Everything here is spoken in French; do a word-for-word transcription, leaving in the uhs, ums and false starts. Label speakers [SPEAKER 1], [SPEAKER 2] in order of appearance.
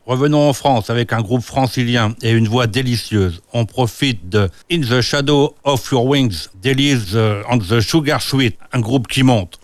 [SPEAKER 1] Revenons en France avec un groupe francilien et une voix délicieuse. On profite de In the Shadow of Your Wings, d'Elise on the Sugar Suite, un groupe qui monte.